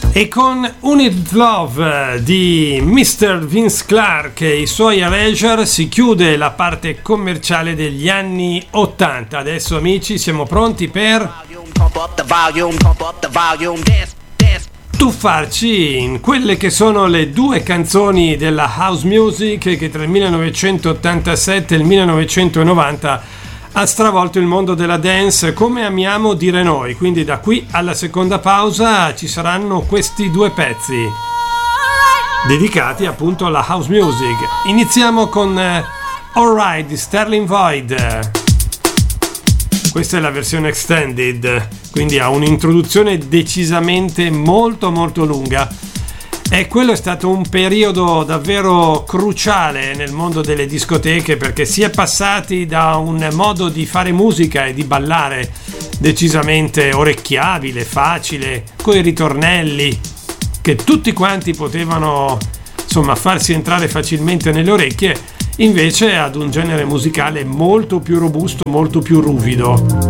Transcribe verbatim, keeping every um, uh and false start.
E con Unit Love di mister Vince Clarke e i suoi Erasure si chiude la parte commerciale degli anni ottanta. Adesso, amici, siamo pronti per tuffarci in quelle che sono le due canzoni della house music che tra il millenovecentottantasette e il millenovecentonovanta ha stravolto il mondo della dance, come amiamo dire noi. Quindi da qui alla seconda pausa ci saranno questi due pezzi dedicati appunto alla house music. Iniziamo con uh, Alright di Sterling Void. Questa è la versione extended, quindi ha un'introduzione decisamente molto molto lunga. E quello è stato un periodo davvero cruciale nel mondo delle discoteche, perché si è passati da un modo di fare musica e di ballare decisamente orecchiabile, facile, coi ritornelli che tutti quanti potevano insomma farsi entrare facilmente nelle orecchie, invece ad un genere musicale molto più robusto, molto più ruvido.